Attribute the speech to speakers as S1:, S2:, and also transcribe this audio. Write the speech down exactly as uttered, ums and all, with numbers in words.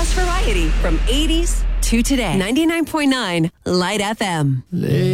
S1: variety from eighties to today. ninety-nine point nine Light F M.